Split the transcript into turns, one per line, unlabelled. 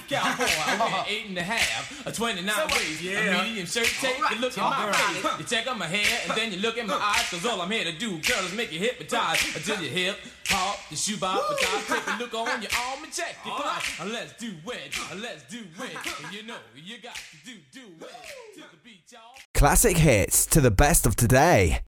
cowboy. I wear 8.5, a 29 waist, a medium shirt tape. You look at my face, you check out my hair, and then you look at my eyes. Cause all I'm here to do, girl, is make you hypnotize until you hip hop, the shoe bob, but take a look on your arm and check your clock. Let's do it, let's do it. You know you got to do it to the beat, y'all.
Classic hits to the best of today.